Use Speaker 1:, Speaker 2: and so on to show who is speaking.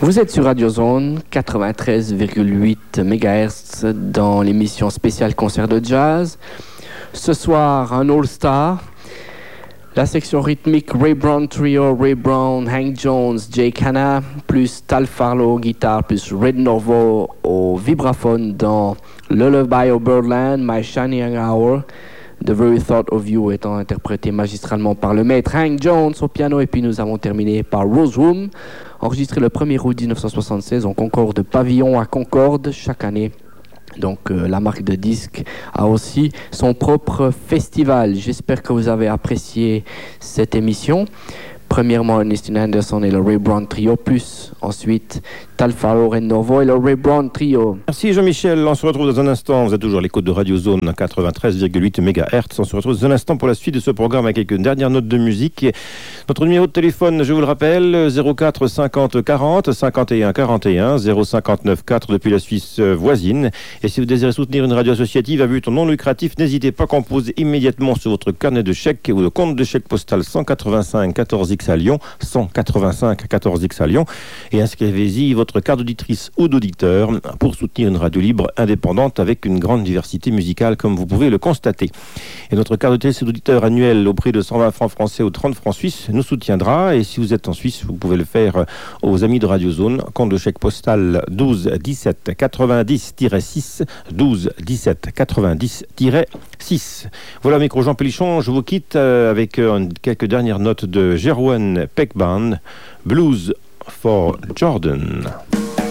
Speaker 1: Vous êtes sur Radio Zone 93,8 MHz dans l'émission spéciale concert de jazz. Ce soir, un All-Star. La section rythmique Ray Brown Trio, Ray Brown, Hank Jones, Jake Hanna, plus Tal Farlow guitare, plus Red Norvo au vibraphone dans Lullaby of Birdland, My Shining Hour. The Very Thought of You étant interprété magistralement par le maître Hank Jones au piano. Et puis nous avons terminé par Rose Room, enregistré le 1er août 1976 en Concorde Pavillon à Concorde chaque année. Donc la marque de disques a aussi son propre festival. J'espère que vous avez apprécié cette émission. Premièrement, Ernestine Anderson et le Ray Brown Trio, plus ensuite Tal Farlow, Red Norvo et le Ray Brown Trio.
Speaker 2: Merci Jean-Michel, on se retrouve dans un instant. Vous êtes toujours à l'écoute de Radio Zone 93,8 MHz. On se retrouve dans un instant pour la suite de ce programme avec quelques dernières notes de musique. Notre numéro de téléphone, je vous le rappelle, 04 50 40 51 41 059 4 depuis la Suisse voisine. Et si vous désirez soutenir une radio associative à but non lucratif, n'hésitez pas à composer immédiatement sur votre carnet de chèques ou le compte de chèque postal 185 14X à Lyon, 185 14X à Lyon, et inscrivez-y votre carte d'auditrice ou d'auditeur pour soutenir une radio libre indépendante avec une grande diversité musicale comme vous pouvez le constater. Et notre carte d'auditrice ou d'auditeur annuelle au prix de 120 francs français ou 30 francs suisses nous soutiendra, et si vous êtes en Suisse, vous pouvez le faire aux amis de Radio Zone, compte de chèque postal 12 17 90-6, 12 17 90-6. Voilà, micro Jean Pélichon, je vous quitte avec quelques dernières notes de Jerwan Peck Band, Blues for Jordan.